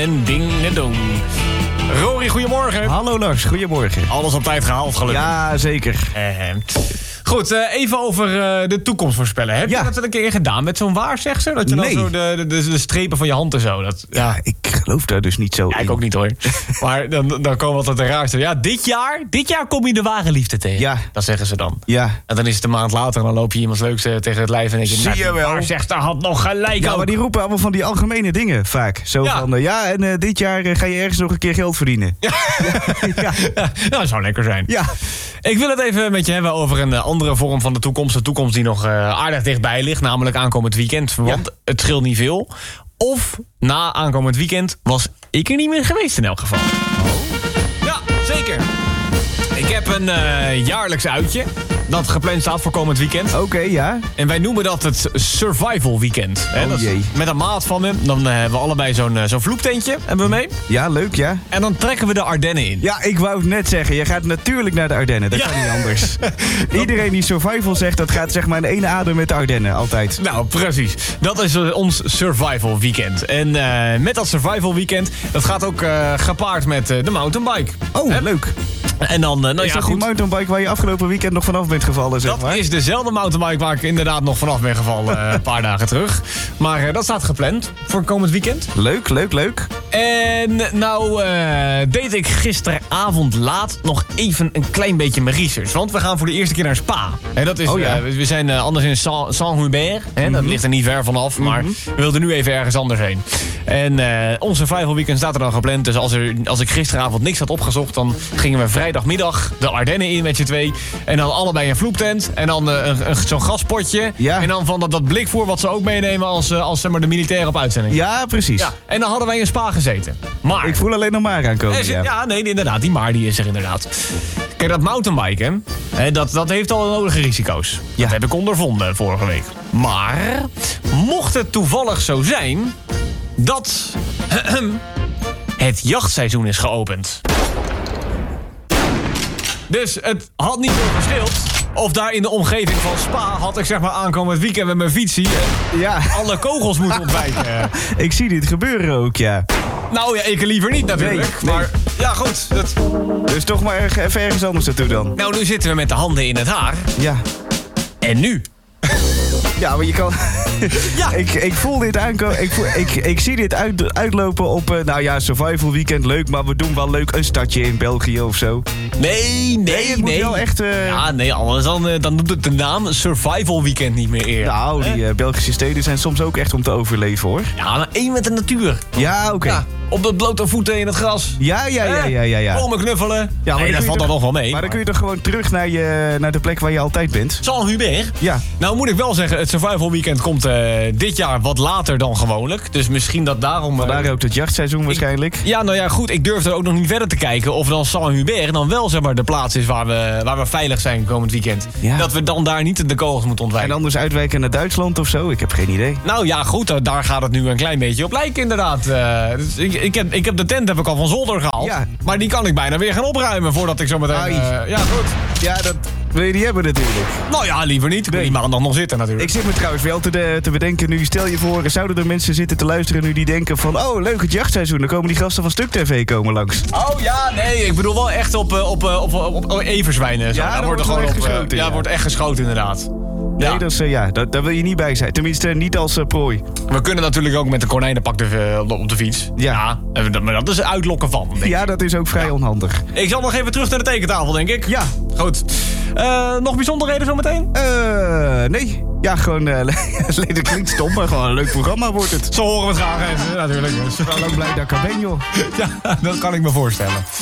En ding-dong. Rory, goedemorgen. Hallo Lars, goedemorgen. Alles op tijd gehaald, gelukkig. Ja, zeker. Goed, even over de toekomst voorspellen. Heb je dat een keer gedaan met zo'n waarzegster? Dat je dan zo de strepen van je hand en zo... Ja, ik geloof daar dus niet zo in. Ik ook niet hoor. Maar dan komen altijd de raarste. Ja, dit jaar kom je de ware liefde tegen. Ja. Dat zeggen ze dan. Ja. En dan is het een maand later en dan loop je iemand leuks tegen het lijf en denk je... Zie je wel. Waarzegster had nog gelijk. Ja, maar die roepen allemaal van die algemene dingen vaak. Zo van, en dit jaar ga je ergens nog een keer geld verdienen. Ja. Dat zou lekker zijn. Ja. Ik wil het even met je hebben over een andere vorm van de toekomst. De toekomst die nog aardig dichtbij ligt. Namelijk aankomend weekend. Want het scheelt niet veel. Of na aankomend weekend was ik er niet meer geweest in elk geval. Ja, zeker. Ik heb een jaarlijks uitje. Dat gepland staat voor komend weekend. Oké, ja. En wij noemen dat het survival weekend. Jee. Met een maat van me. Dan hebben we allebei zo'n vloektentje hebben we mee. Ja, leuk, ja. En dan trekken we de Ardennen in. Ja, ik wou het net zeggen. Je gaat natuurlijk naar de Ardennen. Dat kan niet anders. Iedereen die survival zegt, dat gaat zeg maar in één adem met de Ardennen. Altijd. Nou, precies. Dat is ons survival weekend. En met dat survival weekend, dat gaat ook gepaard met de mountainbike. Oh, leuk. En dan, is dat die mountainbike waar je afgelopen weekend nog vanaf bent gevallen, zeg maar? Dat is dezelfde mountainbike waar ik inderdaad nog vanaf ben gevallen een paar dagen terug. Maar dat staat gepland voor komend weekend. Leuk. En nou deed ik gisteravond laat nog even een klein beetje mijn research. Want we gaan voor de eerste keer naar Spa. Dat is, we zijn anders in Saint-Hubert. Dat ligt er niet ver vanaf, maar we wilden nu even ergens anders heen. En ons survival weekend staat er dan gepland. Dus als ik gisteravond niks had opgezocht, dan gingen we vrijdagmiddag de Ardennen in met z'n twee. En dan allebei een vloektent. En dan zo'n gaspotje. Ja. En dan van dat blikvoer wat ze ook meenemen als zeg maar, de militairen op uitzending. Ja, precies. Ja. En dan hadden wij in Spa gezeten. Maar ik voel alleen nog maar aankomen. Ja, nee, inderdaad. Die maar die is er inderdaad. Kijk, dat mountainbiken, dat heeft al nodige risico's. Ja. Dat heb ik ondervonden vorige week. Maar mocht het toevallig zo zijn dat het jachtseizoen is geopend. Dus het had niet veel geschild. Of daar in de omgeving van Spa had ik zeg maar aankomend weekend met mijn fietsie alle kogels moeten ontwijken. Ik zie dit gebeuren ook, ja. Nou ja, ik liever niet natuurlijk. Nee. Maar ja, goed. Dus toch maar even ergens anders naartoe dan. Nou, nu zitten we met de handen in het haar. Ja. En nu? Ja, maar je kan... Ja. Ik voel dit aankomen. Ik zie dit uitlopen op... survival weekend, leuk. Maar we doen wel leuk een stadje in België of zo. Nee. Het moet wel echt... Ja, nee, anders dan doet het de naam survival weekend niet meer eer. Nou, die Belgische steden zijn soms ook echt om te overleven, hoor. Ja, maar één met de natuur. Ja, oké. Ja, op de blote voeten in het gras. Ja. Bomen knuffelen. Ja, maar dat valt dan nog wel mee. Maar dan kun je toch gewoon terug naar de plek waar je altijd bent? Saint-Hubert? Ja. Nou moet ik wel zeggen, het survival weekend komt dit jaar wat later dan gewoonlijk. Dus misschien dat daarom... Vandaar ook het jachtseizoen waarschijnlijk. Ja, nou ja, goed. Ik durf er ook nog niet verder te kijken of dan Saint-Hubert dan wel zeg maar de plaats is waar we veilig zijn komend weekend. Ja. Dat we dan daar niet de kogels moeten ontwijken. En anders uitwijken naar Duitsland of zo? Ik heb geen idee. Nou ja, goed. Daar gaat het nu een klein beetje op lijken inderdaad. Dus ik heb de tent heb ik al van zolder gehaald. Ja. Maar die kan ik bijna weer gaan opruimen voordat ik zo meteen... ja, goed. Ja, dat wil je die hebben natuurlijk. Nou ja, liever niet. Ik wil die maandag nog zitten natuurlijk. Ik zit me trouwens wel te bedenken nu. Stel je voor, zouden er mensen zitten te luisteren nu die denken van... Oh, leuk, het jachtseizoen. Dan komen die gasten van Stuk TV komen langs. Oh ja, nee. Ik bedoel wel echt op everzwijnen. Ja, daar wordt gewoon echt geschoten. Ja, wordt echt geschoten inderdaad. Nee, daar wil je niet bij zijn. Tenminste, niet als prooi. We kunnen natuurlijk ook met de konijnenpak op de fiets. Ja. Maar dat is uitlokken van, denk ik. Ja, dat is ook vrij onhandig. Ik zal nog even terug naar de tekentafel, denk ik. Ja. Goed. Nog bijzonderheden zometeen? Nee. Ja, gewoon... het klinkt stom, maar gewoon een leuk programma wordt het. Zo horen we het graag, natuurlijk. Ik ben ook blij dat ik er ben, joh. Ja, dat kan ik me voorstellen.